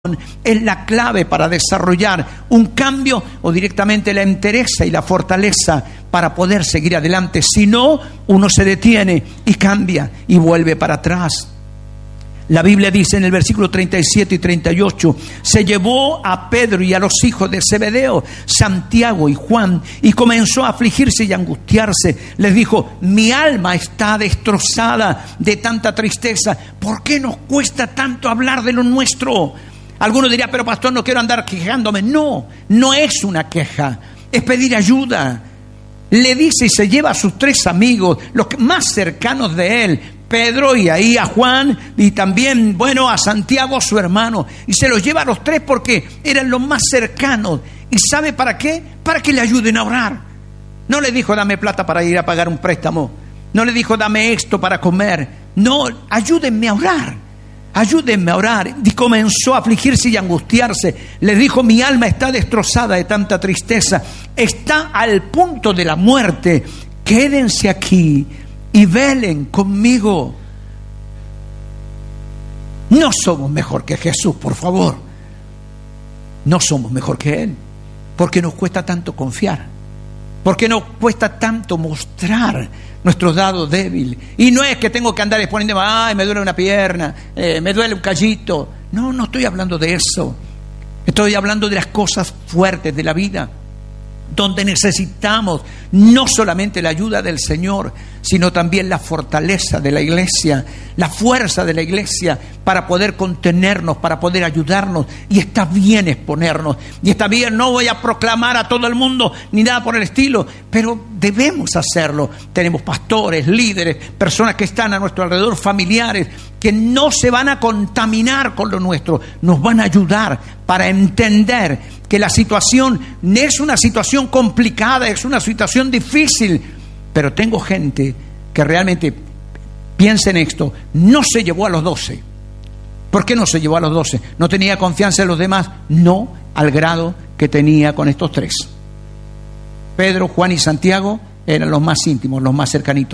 es la clave para desarrollar un cambio o directamente la entereza y la fortaleza para poder seguir adelante. Si no, uno se detiene y cambia y vuelve para atrás. La Biblia dice en el versículo 37 y 38, se llevó a Pedro y a los hijos de Zebedeo, Santiago y Juan, y comenzó a afligirse y a angustiarse. Les dijo: mi alma está destrozada de tanta tristeza. ¿Por qué nos cuesta tanto hablar de lo nuestro? Algunos dirían: pero pastor, no quiero andar quejándome. No, no es una queja, es pedir ayuda. Le dice y se lleva a sus tres amigos, los más cercanos de él, Pedro, y ahí a Juan, y también, a Santiago, su hermano, y se los lleva a los tres porque eran los más cercanos. ¿Y sabe para qué? Para que le ayuden a orar. No le dijo: dame plata para ir a pagar un préstamo. No le dijo: dame esto para comer. No, ayúdenme a orar. Ayúdenme a orar. Y comenzó a afligirse y a angustiarse. Les dijo: mi alma está destrozada de tanta tristeza, está al punto de la muerte. Quédense aquí y velen conmigo. No somos mejor que Jesús, por favor. No somos mejor que Él. Porque nos cuesta tanto confiar. Porque nos cuesta tanto mostrar nuestro lado débil. Y no es que tengo que andar exponiendo: ay, me duele una pierna, me duele un callito. No, no estoy hablando de eso. Estoy hablando de las cosas fuertes de la vida, donde necesitamos no solamente la ayuda del Señor, sino también la fortaleza de la iglesia, la fuerza de la iglesia para poder contenernos, para poder ayudarnos. Y está bien exponernos, y está bien, no voy a proclamar a todo el mundo ni nada por el estilo, pero debemos hacerlo. Tenemos pastores, líderes, personas que están a nuestro alrededor, familiares, que no se van a contaminar con lo nuestro, nos van a ayudar para entender que la situación es una situación complicada, es una situación difícil, pero tengo gente que realmente piensa en esto. No se llevó a los 12. ¿Por qué no se llevó a los 12? ¿No tenía confianza en los demás? No al grado que tenía con estos tres. Pedro, Juan y Santiago eran los más íntimos, los más cercanitos.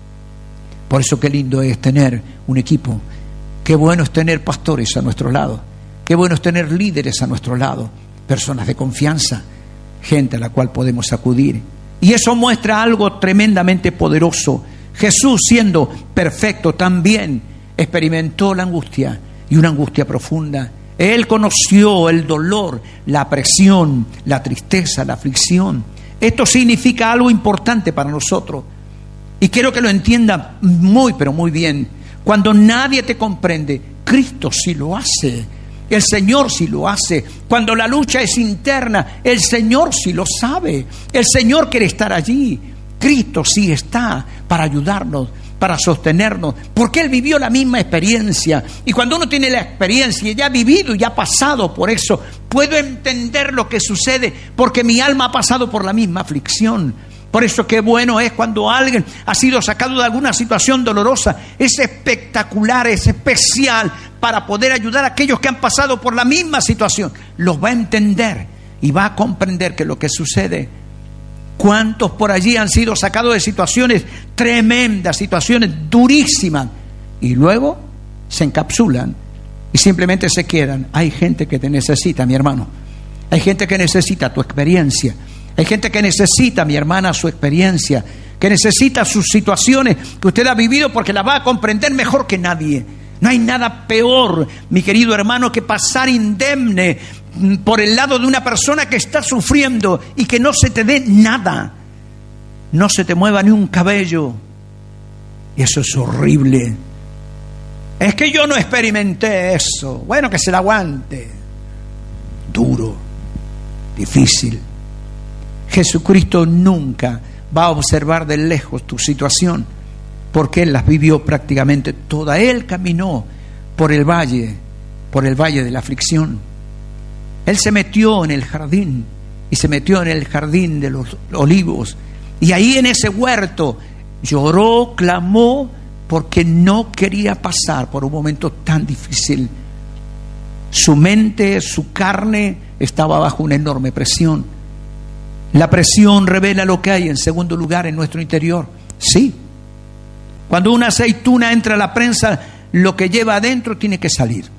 Por eso qué lindo es tener un equipo. Qué bueno es tener pastores a nuestro lado. Qué bueno es tener líderes a nuestro lado. Personas de confianza, gente a la cual podemos acudir. Y eso muestra algo tremendamente poderoso. Jesús, siendo perfecto, también experimentó la angustia, y una angustia profunda. Él conoció el dolor, la presión, la tristeza, la aflicción. Esto significa algo importante para nosotros. Y quiero que lo entienda muy, pero muy bien. Cuando nadie te comprende, Cristo sí lo hace. El Señor sí lo hace. Cuando la lucha es interna, el Señor sí lo sabe. El Señor quiere estar allí. Cristo sí está para ayudarnos, para sostenernos, porque Él vivió la misma experiencia. Y cuando uno tiene la experiencia y ya ha vivido y ha pasado por eso, puedo entender lo que sucede, porque mi alma ha pasado por la misma aflicción. Por eso qué bueno es cuando alguien ha sido sacado de alguna situación dolorosa. Es espectacular, es especial para poder ayudar a aquellos que han pasado por la misma situación. Los va a entender y va a comprender que lo que sucede. ¿Cuántos por allí han sido sacados de situaciones tremendas, situaciones durísimas, y luego se encapsulan y simplemente se quedan? Hay gente que te necesita, mi hermano. Hay gente que necesita tu experiencia. Hay gente que necesita, mi hermana, su experiencia, que necesita sus situaciones que usted ha vivido, porque las va a comprender mejor que nadie. No hay nada peor, mi querido hermano, que pasar indemne por el lado de una persona que está sufriendo y que no se te dé nada. No se te mueva ni un cabello. Y eso es horrible. Es que yo no experimenté eso. Bueno, que se la aguante. Duro, difícil. Jesucristo nunca va a observar de lejos tu situación, porque Él las vivió prácticamente toda. Él caminó por el valle de la aflicción. Él se metió en el jardín, y se metió en el jardín de los olivos, y ahí en ese huerto lloró, clamó, porque no quería pasar por un momento tan difícil. Su mente, su carne estaba bajo una enorme presión. La presión revela lo que hay, en segundo lugar, en nuestro interior. Sí. Cuando una aceituna entra a la prensa, lo que lleva adentro tiene que salir.